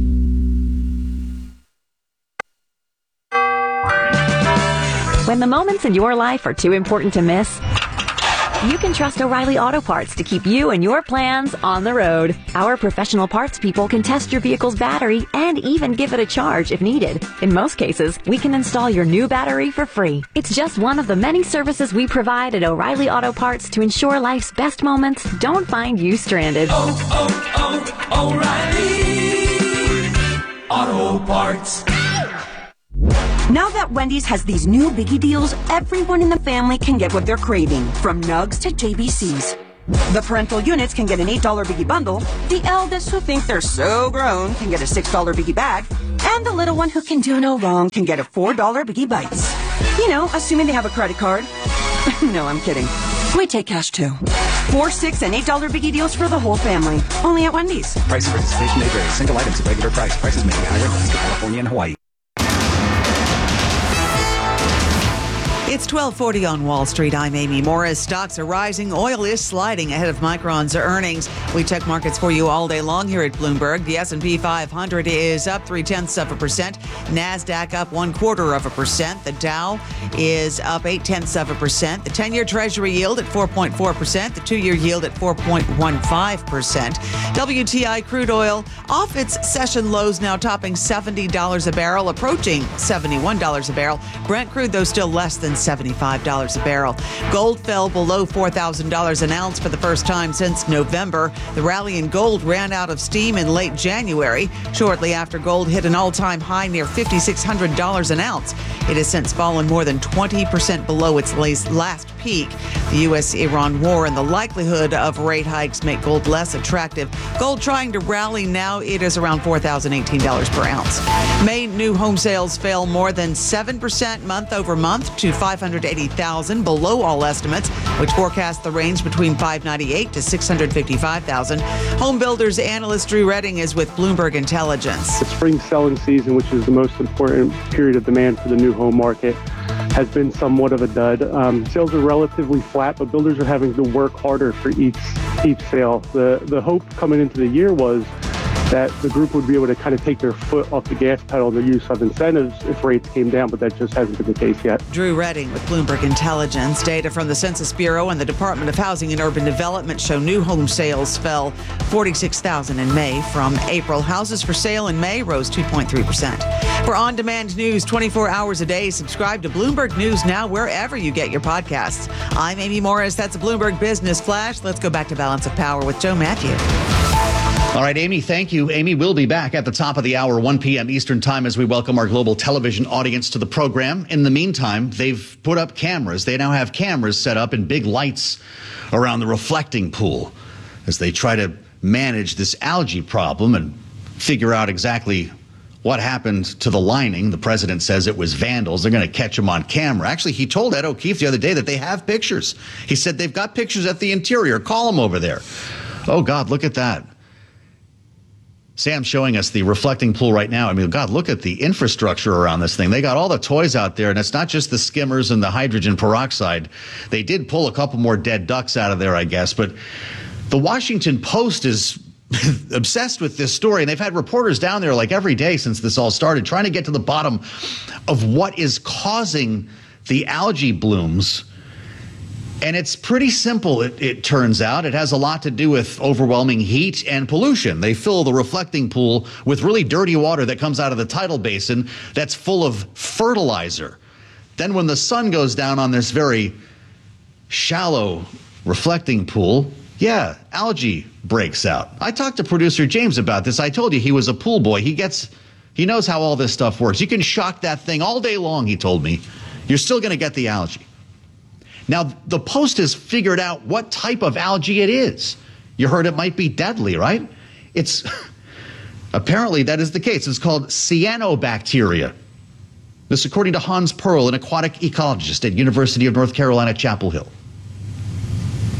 When the moments in your life are too important to miss, you can trust O'Reilly Auto Parts to keep you and your plans on the road. Our professional parts people can test your vehicle's battery and even give it a charge if needed. In most cases, we can install your new battery for free. It's just one of the many services we provide at O'Reilly Auto Parts to ensure life's best moments don't find you stranded. O'Reilly Auto Parts. Now that Wendy's has these new biggie deals, everyone in the family can get what they're craving, from nugs to JBCs. The parental units can get an $8 biggie bundle, the eldest who think they're so grown can get a $6 biggie bag, and the little one who can do no wrong can get a $4 biggie bites. You know, assuming they have a credit card. No, I'm kidding. We take cash too. 4, 6, and $8 biggie deals for the whole family. Only at Wendy's. Price and participation may vary. Single items at regular price. Prices may be higher in Alaska, California, and Hawaii. It's 12:40 on Wall Street. I'm Amy Morris. Stocks are rising. Oil is sliding ahead of Micron's earnings. We check markets for you all day long here at Bloomberg. The S&P 500 is up 0.3%. NASDAQ up 0.25%. The Dow is up 0.8%. The 10-year Treasury yield at 4.4%. The 2-year yield at 4.15%. WTI crude oil off its session lows, now topping $70 a barrel, approaching $71 a barrel. Brent crude, though, still less than $75 a barrel. Gold fell below $4,000 an ounce for the first time since November. The rally in gold ran out of steam in late January, shortly after gold hit an all-time high near $5,600 an ounce. It has since fallen more than 20% below its last peak. The U.S.-Iran war and the likelihood of rate hikes make gold less attractive. Gold trying to rally now. It is around $4,018 per ounce. May new home sales fell more than 7% month over month to 580,000, below all estimates, which forecast the range between 598 to 655,000. Home builders analyst Drew Redding is with Bloomberg Intelligence. The spring selling season, which is the most important period of demand for the new home market, has been somewhat of a dud. Sales are relatively flat, but builders are having to work harder for each sale. The hope coming into the year was that the group would be able to kind of take their foot off the gas pedal in the use of incentives if rates came down, but that just hasn't been the case yet. Drew Redding with Bloomberg Intelligence. Data from the Census Bureau and the Department of Housing and Urban Development show new home sales fell 46,000 in May from April. Houses for sale in May rose 2.3%. For on-demand news 24 hours a day, subscribe to Bloomberg News Now wherever you get your podcasts. I'm Amy Morris. That's a Bloomberg Business Flash. Let's go back to Balance of Power with Joe Matthew. All right, Amy, thank you. Amy will be back at the top of the hour, 1 p.m. Eastern time, as we welcome our global television audience to the program. In the meantime, they've put up cameras. They now have cameras set up and big lights around the reflecting pool as they try to manage this algae problem and figure out exactly what happened to the lining. The president says it was vandals. They're going to catch them on camera. Actually, he told Ed O'Keefe the other day that they have pictures. He said they've got pictures at the interior. Call them over there. Oh, God, look at that. Sam's showing us the reflecting pool right now. I mean, God, look at the infrastructure around this thing. They got all the toys out there, and it's not just the skimmers and the hydrogen peroxide. They did pull a couple more dead ducks out of there, I guess. But the Washington Post is obsessed with this story, and they've had reporters down there like every day since this all started, trying to get to the bottom of what is causing the algae blooms. And it's pretty simple, it turns out. It has a lot to do with overwhelming heat and pollution. They fill the reflecting pool with really dirty water that comes out of the tidal basin that's full of fertilizer. Then when the sun goes down on this very shallow reflecting pool, algae breaks out. I talked to producer James about this. I told you he was a pool boy. He knows how all this stuff works. You can shock that thing all day long, he told me. You're still going to get the algae. Now, the Post has figured out what type of algae it is. You heard it might be deadly, right? It's apparently that is the case. It's called cyanobacteria. This according to Hans Perl, an aquatic ecologist at University of North Carolina, Chapel Hill.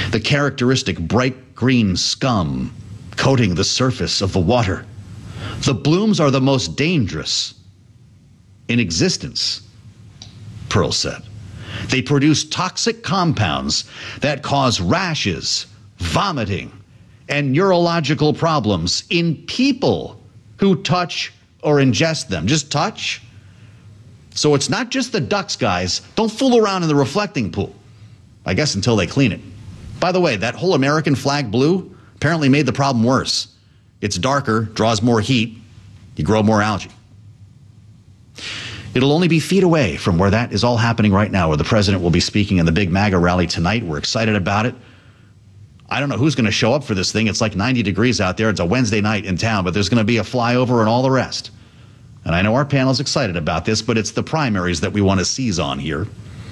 the characteristic bright green scum coating the surface of the water. The blooms are the most dangerous in existence, Pearl said. They produce toxic compounds that cause rashes, vomiting, and neurological problems in people who touch or ingest them. Just touch. So it's not just the ducks, guys. Don't fool around in the reflecting pool. I guess until they clean it. By the way, that whole American flag blue apparently made the problem worse. It's darker, draws more heat, you grow more algae. It'll only be feet away from where that is all happening right now, where the president will be speaking in the big MAGA rally tonight. We're excited about it. I don't know who's going to show up for this thing. It's like 90 degrees out there. It's a Wednesday night in town, but there's going to be a flyover and all the rest. And I know our panel's excited about this, but it's the primaries that we want to seize on here.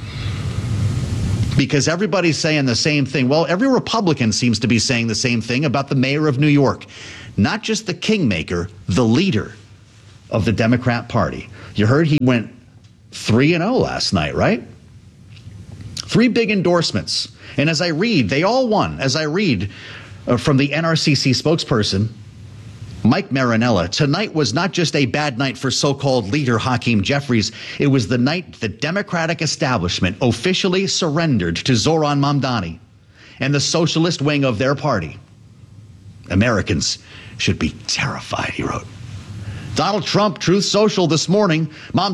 Because everybody's saying the same thing. Well, every Republican seems to be saying the same thing about the mayor of New York. Not just the kingmaker, the leader of the Democrat Party. You heard he went 3-0 last night, right? 3 big endorsements. And as I read, they all won. As I read from the NRCC spokesperson, Mike Marinella, tonight was not just a bad night for so-called leader Hakeem Jeffries. It was the night the Democratic establishment officially surrendered to Zoran Mamdani and the socialist wing of their party. Americans should be terrified, he wrote. Donald Trump, Truth Social this morning.